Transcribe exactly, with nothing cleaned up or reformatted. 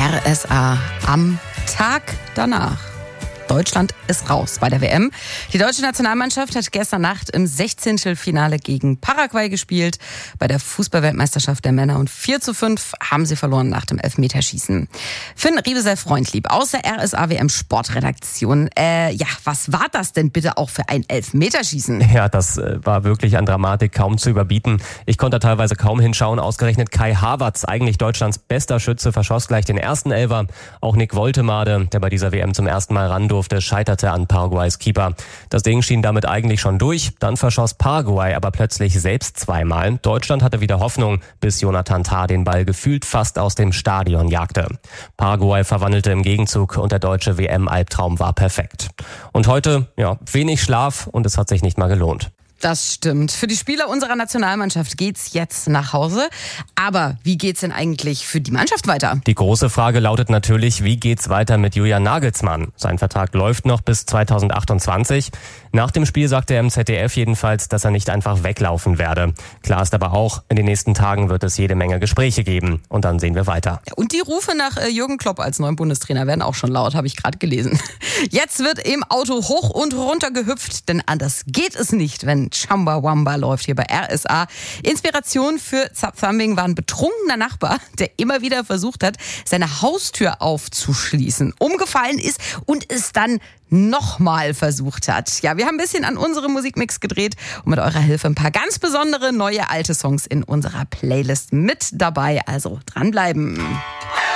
R S A am Tag danach. Deutschland ist raus bei der W M. Die deutsche Nationalmannschaft hat gestern Nacht im Sechzehntelfinale gegen Paraguay gespielt. Bei der Fußball-Weltmeisterschaft der Männer. Und vier zu fünf haben sie verloren nach dem Elfmeterschießen. Finn Riebesell-Freundlieb aus der R S A W M Sportredaktion. Äh, ja, was war das denn bitte auch für ein Elfmeterschießen? Ja, das äh, war wirklich an Dramatik kaum zu überbieten. Ich konnte teilweise kaum hinschauen. Ausgerechnet Kai Havertz, eigentlich Deutschlands bester Schütze, verschoss gleich den ersten Elfer. Auch Nick Woltemade, der bei dieser W M zum ersten Mal ran durfte, scheiterte an Paraguays Keeper. Das Ding schien damit eigentlich schon durch. Dann verschoss Paraguay aber plötzlich selbst zweimal. Deutschland hatte wieder Hoffnung, bis Jonathan Tah den Ball gefühlt fast aus dem Stadion jagte. Paraguay verwandelte im Gegenzug und der deutsche W M-Albtraum war perfekt. Und heute, ja, wenig Schlaf und es hat sich nicht mal gelohnt. Das stimmt. Für die Spieler unserer Nationalmannschaft geht's jetzt nach Hause. Aber wie geht's denn eigentlich für die Mannschaft weiter? Die große Frage lautet natürlich, wie geht's weiter mit Julian Nagelsmann? Sein Vertrag läuft noch bis zweitausendachtundzwanzig. Nach dem Spiel sagte er im Z D F jedenfalls, dass er nicht einfach weglaufen werde. Klar ist aber auch, in den nächsten Tagen wird es jede Menge Gespräche geben. Und dann sehen wir weiter. Und die Rufe nach Jürgen Klopp als neuen Bundestrainer werden auch schon laut, habe ich gerade gelesen. Jetzt wird im Auto hoch und runter gehüpft, denn anders geht es nicht, wenn Chumbawamba läuft hier bei R S A. Inspiration für Zapfambing war ein betrunkener Nachbar, der immer wieder versucht hat, seine Haustür aufzuschließen, umgefallen ist und es dann nochmal versucht hat. Ja, wir haben ein bisschen an unserem Musikmix gedreht und mit eurer Hilfe ein paar ganz besondere neue alte Songs in unserer Playlist mit dabei. Also dranbleiben.